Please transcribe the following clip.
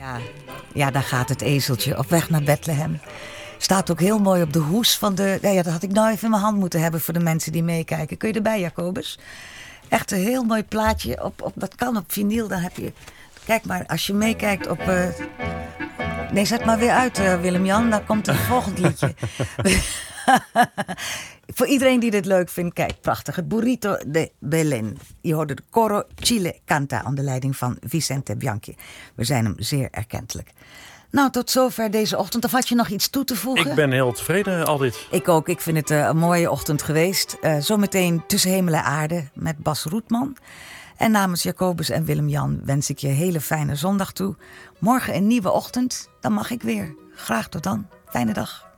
Ja, daar gaat het ezeltje op weg naar Bethlehem. Staat ook heel mooi op de hoes van de... Ja, dat had ik nou even in mijn hand moeten hebben voor de mensen die meekijken. Kun je erbij, Jacobus? Echt een heel mooi plaatje. Dat kan op vinyl, dan heb je... Kijk maar, als je meekijkt op... Nee, zet maar weer uit, Willem-Jan. Dan komt het volgend liedje. Voor iedereen die dit leuk vindt, kijk, prachtig. Het Burrito de Belén. Je hoorde de Coro Chile Canta onder leiding van Vicente Bianchi. We zijn hem zeer erkentelijk. Nou, tot zover deze ochtend. Of had je nog iets toe te voegen? Ik ben heel tevreden, Aldit. Ik ook. Ik vind het een mooie ochtend geweest. Zometeen Tussen Hemel en Aarde met Bas Roetman. En namens Jacobus en Willem-Jan wens ik je een hele fijne zondag toe. Morgen een nieuwe ochtend. Dan mag ik weer. Graag tot dan. Fijne dag.